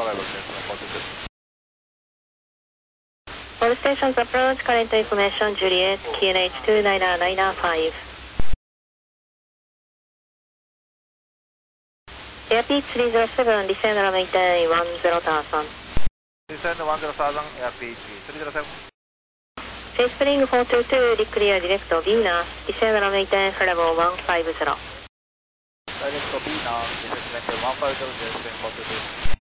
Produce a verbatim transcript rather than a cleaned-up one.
arrival, Japan four two two. All stations approach, current information, Juliet, Q N H two nine nine five. Airpeak three zero seven, descend and maintain one zero thousand. Descend one zero thousand, Airpeak three zero seven. Spring four two two, declare direct Venus, descend and maintain level one five zero. Direct Venus, descend and maintain one five zero, Spring four two two.